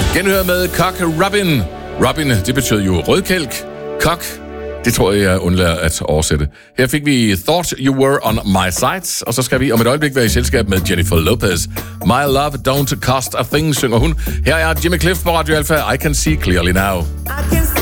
Genhør med Cock Robin. Robin, det betyder jo rødkælk. Cock, det tror jeg undlader at oversætte. Her fik vi Thought You Were On My Side, og så skal vi om et øjeblik være i selskab med Jennifer Lopez. My Love Don't Cost A Thing, synger hun. Her er Jimmy Cliff på Radio Alpha. I Can See Clearly Now.